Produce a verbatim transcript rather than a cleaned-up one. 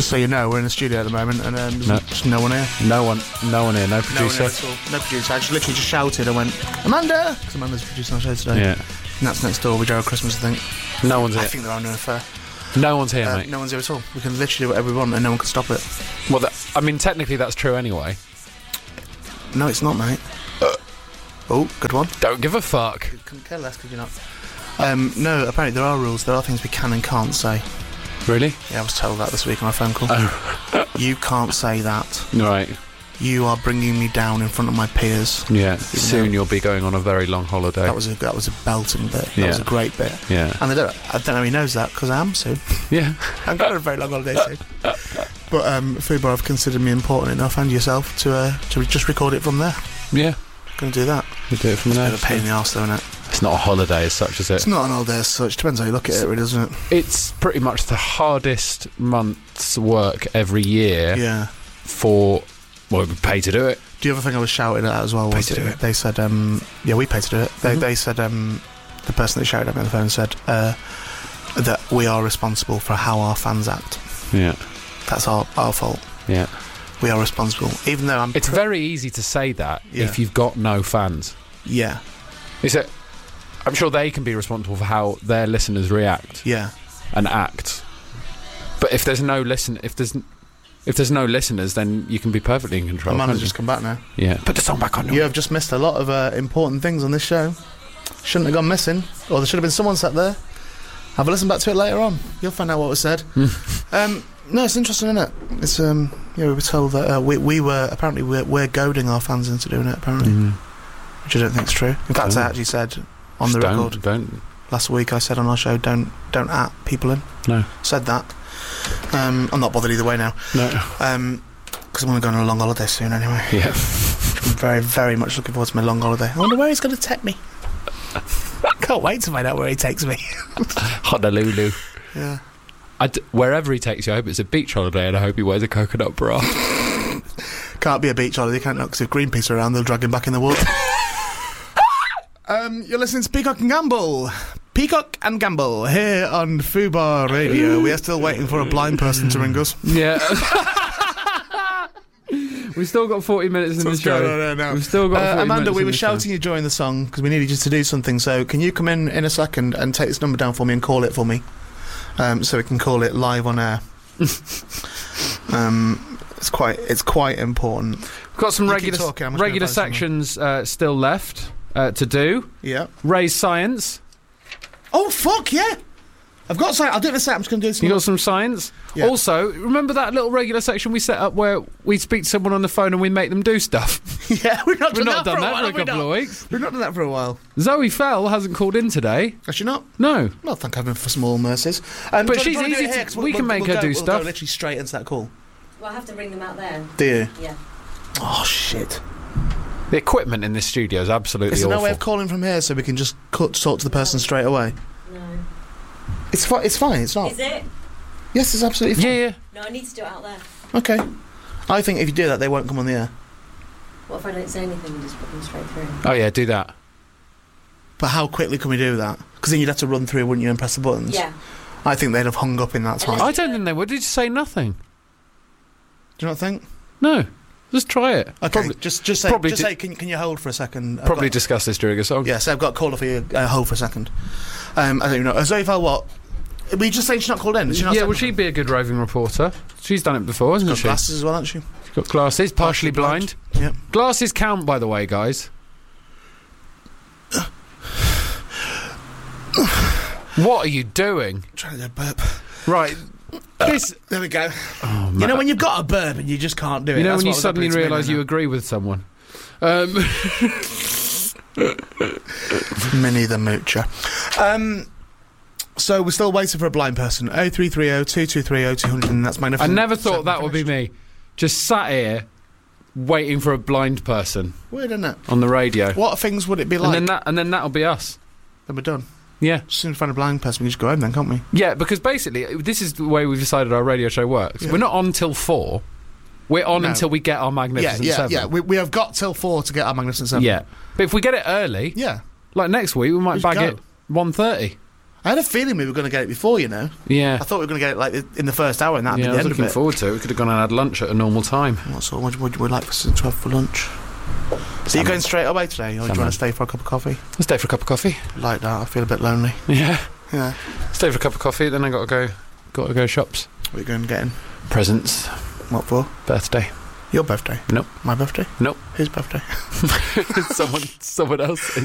Just so you know, we're in the studio at the moment, and um, there's No. just no one here. No one, no one here, no No one producer. here at all. No producer. I just literally just shouted and went, Amanda! Because Amanda's producing our show today. Yeah. And that's next door with Joe Christmas, I think. No one's I here. think they're on an affair. No one's here, Uh, mate. no one's here at all. We can literally do whatever we want and no one can stop it. Well, that, I mean, technically that's true anyway. No, it's not, mate. Uh. Oh, good one. Don't give a fuck. Couldn't care less, could you not? Um, no, apparently there are rules. There are things we can and can't say. Really? Yeah, I was told that this week on my phone call. Oh. You can't say that. Right. You are bringing me down in front of my peers. Yeah. Soon you'll be going on a very long holiday. That was a that was a belting bit. That Yeah. was a great bit. Yeah. And I don't, I don't know if he knows that because I am soon. Yeah. I'm going on a very long holiday soon. But um, Fubar have considered me important enough, and yourself, to uh, to just record it from there. Yeah. Going to do that. We do it from there. Bit of a pain in the arse, though, isn't it? It's not a holiday as such, is it? It's not an holiday as such. Depends how you look at it, really, doesn't it? It's pretty much the hardest month's work every year Yeah. for. Well, we pay to do it. The other thing I was shouting at as well was Pay to do it. they said, um, yeah, we pay to do it. They, Mhm. they said, um, the person that shouted at me on the phone said uh, that we are responsible for how our fans act. Yeah. That's our, our fault. Yeah. We are responsible. Even though I'm... It's pr- very easy to say that Yeah. if you've got no fans. Yeah. Is it? I'm sure they can be responsible for how their listeners react Yeah. and act. But if there's no listen, if there's n- if there's no listeners, then you can be perfectly in control. Amanda's can't you? just come back now. Yeah. Put the song back on. You have just missed a lot of uh, important things on this show. Shouldn't have gone missing. Or there should have been someone sat there. Have a listen back to it later on. You'll find out what was said. um, no, it's interesting, isn't it? It's, um, yeah, we were told that uh, we, we were, apparently we're, we're goading our fans into doing it, apparently. Mm. Which I don't think's true. In fact, I actually said on the Just record don't, don't. last week, I said on our show, don't don't at people in. No. Said that. Um, I'm not bothered either way now. No. Um, because I'm going to go on a long holiday soon anyway. Yeah. I'm very, very much looking forward to my long holiday. I wonder where he's going to take me. Can't wait to find out where he takes me. Honolulu. Yeah. I d- wherever he takes you, I hope it's a beach holiday, and I hope he wears a coconut bra. Can't be a beach holiday, can't, because if Greenpeace are around, they'll drag him back in the water. um, you're listening to Peacock and Gamble. Peacock and Gamble here on Fubar Radio. We are still waiting for a blind person to ring us. Yeah. We've still got forty minutes in the What's show. going on there now? We've still got Uh, forty Amanda, minutes we in were the show. shouting you during the song because we needed you to do something. So can you come in in a second and take this number down for me and call it for me, um, so we can call it live on air. um, it's quite it's quite important. We've got some You regular keep talking, I'm just regular gonna find sections uh, still left uh, to do. Yeah. Raise science. Oh fuck yeah! I've got something. I'll do it in a sec. I'm just going to do this. You got some science. Yeah. Also, remember that little regular section we set up where we speak to someone on the phone and we make them do stuff. Yeah, we've not We've done not that done for a that while. for a have we couple not? of weeks. We've not done that for a while. Zoe Fell hasn't called in today. Has she not? No. Well, thank heaven for small mercies. Um, But do you she's wanna do it easy here? to- 'Cause we we'll- can we'll make her go- do we'll stuff. Go literally straight into that call. Well, I have to ring them out there. Do you? Yeah. Oh shit! The equipment in this studio is absolutely Is there awful. no way of calling from here so we can just cut, talk to the person straight away? No. It's fine. It's fine. It's not. Is it? Yes, it's absolutely fine. yeah, yeah. No, I need to do it out there. Okay. I think if you do that, they won't come on the air. What if I don't say anything and just put them straight through? Oh yeah, do that. But how quickly can we do that? Because then you'd have to run through, wouldn't you, and press the buttons? Yeah. I think they'd have hung up in that time. I don't think they would. Did you say nothing? Do you not think? No. Just try it. Okay. Probably, just, just say. probably Just di- say. Can, can you hold for a second? I've probably got- discuss this during a song. Yes, I've got a caller for you. Uh, hold for a second. Um, I don't even know. Uh, Zoe Fell, what? Were you just saying she's not called in? Is she not Yeah, said well, nothing? she'd be a good roving reporter. She's done it before, hasn't got she? glasses as well, hasn't she? She's got glasses, partially, Partially blind. blind. Yep. Glasses count, by the way, guys. What are you doing? Trying to do a burp. Right. This. There we go. Oh, You know when you've got a burp and you just can't do it. You know That's when you what was suddenly happening to me realise then you now. agree with someone. Um, Minnie the Moocher. Um, so we're still waiting for a blind person. oh three three oh, two two three oh, two hundred, and that's I magnificent. never thought that would be me. Just sat here, waiting for a blind person Weird, isn't it? on the radio, What things would it be and like? then that, and then that'll be us. Then we're done. Yeah. As soon as we find a blind person, we can just go home then, can't we? Yeah, because basically, this is the way we've decided our radio show works. Yeah. We're not on till four. We're on No. until we get our Yeah, Magnificent yeah, Seven. yeah. We, we have got till four to get our Magnificent Seven. Yeah. But if we get it early, Yeah. like next week, we might Just bag go. it one thirty. I had a feeling we were going to get it before, you know. Yeah. I thought we were going to get it like in the first hour, and that'd Yeah, be I the was end of looking it. forward to it. We could have gone and had lunch at a normal time. What sort? What would you like for to have for lunch? So you're going straight away today, or do you Salmon. want to stay for a cup of coffee? Let's stay for a cup of coffee. Like that, I feel a bit lonely. Yeah. Yeah. Stay for a cup of coffee, then I got to go. Got to go shops. What are you going getting? Presents. What for? Birthday. Your birthday? Nope. My birthday? Nope. Whose birthday? someone. Someone else.